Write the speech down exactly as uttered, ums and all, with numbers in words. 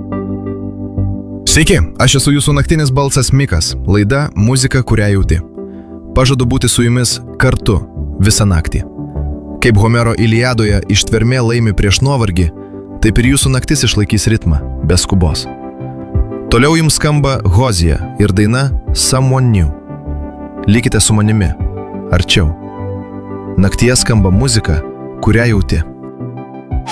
Sveiki, aš esu jūsų naktinis balsas Mikas, laida Muzika, kurią jauti. Pažadu būti su jumis kartu visą naktį. Kaip Homero Iliadoje ištvermė laimi prieš nuovargį, taip ir jūsų naktis išlaikys ritmą, be skubos. Toliau jums skamba Hozija ir daina Someone New. Likite su manimi, arčiau. Naktyje skamba muzika, kurią jauti.